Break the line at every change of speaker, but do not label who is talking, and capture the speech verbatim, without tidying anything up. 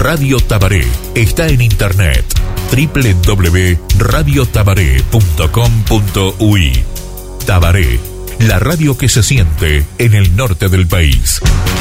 Radio Tabaré está en internet doble u doble u doble u punto radio tabaré punto com punto uy. Tabaré, la radio que se siente en el norte del país.